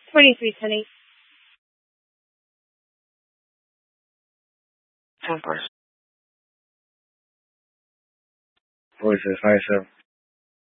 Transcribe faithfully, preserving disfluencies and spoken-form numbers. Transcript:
twenty-three ten eight. Ten first. Voices, hi, sir.